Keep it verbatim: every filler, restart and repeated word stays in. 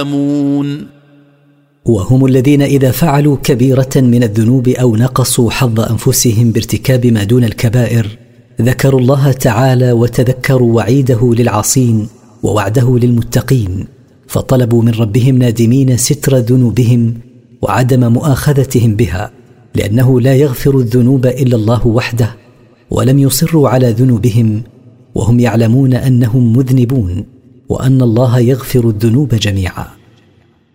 وهم الذين إذا فعلوا كبيرة من الذنوب أو نقصوا حظ أنفسهم بارتكاب ما دون الكبائر ذكروا الله تعالى وتذكروا وعيده للعاصين ووعده للمتقين، فطلبوا من ربهم نادمين ستر ذنوبهم وعدم مؤاخذتهم بها، لأنه لا يغفر الذنوب إلا الله وحده، ولم يصروا على ذنوبهم وهم يعلمون أنهم مذنبون وأن الله يغفر الذنوب جميعا.